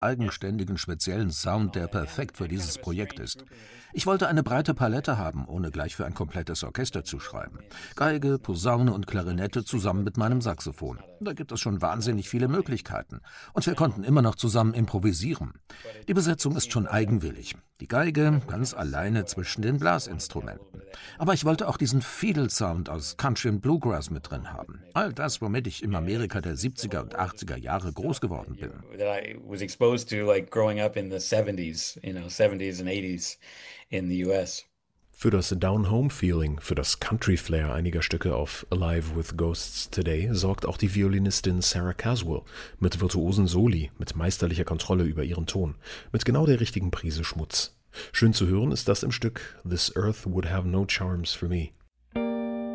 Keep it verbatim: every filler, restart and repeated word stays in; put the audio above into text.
eigenständigen, speziellen Sound, der perfekt für dieses Projekt ist. Ich wollte eine breite Palette haben, ohne gleich für ein komplettes Orchester zu schreiben. Geige, Posaune und Klarinette zusammen mit meinem Saxophon. Da gibt es schon wahnsinnig viele Möglichkeiten. Und wir konnten immer noch zusammen improvisieren. Die Besetzung ist schon eigenwillig. Die Geige ganz alleine zwischen den Blasinstrumenten. Aber ich wollte auch diesen Fiddle-Sound aus Country und Bluegrass mit drin haben. All das, womit ich im Amerika der siebziger und achtziger Jahre groß geworden bin. That I was exposed to, like growing up in the seventies, you know, seventies and eighties in the U S. Für das Down-Home-Feeling, für das Country-Flair einiger Stücke auf Alive with Ghosts Today sorgt auch die Violinistin Sarah Caswell mit virtuosen Soli, mit meisterlicher Kontrolle über ihren Ton, mit genau der richtigen Prise Schmutz. Schön zu hören ist das im Stück This Earth Would Have No Charms for Me.